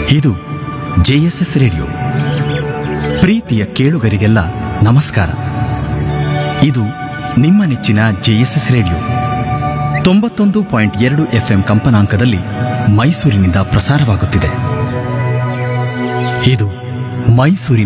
ಇದು JSS radio. ಪ್ರೀತಿಯ ಕೇಳುಗರಿಗೆಲ್ಲ ನಮಸ್ಕಾರ. ಇದು ನಿಮ್ಮ ನೆಚ್ಚಿನ ಜೆಎಸ್ಎಸ್ ರೇಡಿಯೋ 91.2 FM ಕಂಪನಾಂಕದಲ್ಲಿ ಮೈಸೂರಿನಿಂದ ಪ್ರಸಾರವಾಗುತ್ತಿದೆ. ಇದು ಮೈಸೂರಿನ